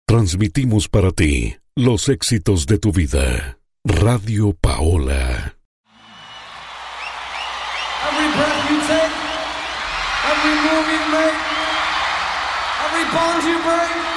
Transmitimos para ti los éxitos de tu vida. Radio Paola. Every breath you take, every move you make, every bond you break.